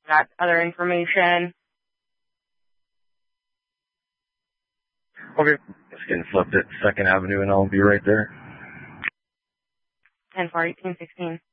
that other information. Okay. Just getting flipped at 2nd Avenue, and I'll be right there. 10-4-18-16.